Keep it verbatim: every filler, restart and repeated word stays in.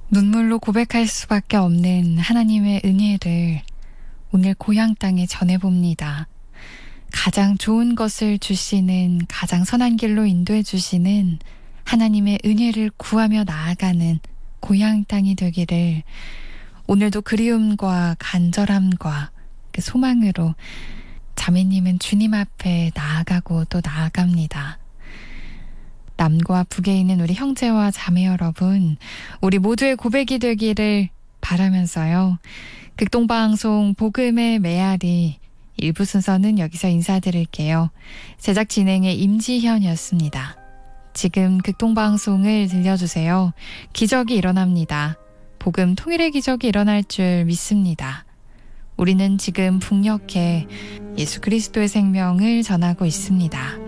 눈물로 고백할 수밖에 없는 하나님의 은혜를 오늘 고향 땅에 전해봅니다. 가장 좋은 것을 주시는, 가장 선한 길로 인도해 주시는 하나님의 은혜를 구하며 나아가는 고향 땅이 되기를 오늘도 그리움과 간절함과 그 소망으로 자매님은 주님 앞에 나아가고 또 나아갑니다. 남과 북에 있는 우리 형제와 자매 여러분, 우리 모두의 고백이 되기를 바라면서요. 극동방송 복음의 메아리 일부 순서는 여기서 인사드릴게요. 제작 진행의 임지현이었습니다. 지금 극동방송을 들려주세요. 기적이 일어납니다. 복음 통일의 기적이 일어날 줄 믿습니다. 우리는 지금 북녘에 예수 그리스도의 생명을 전하고 있습니다.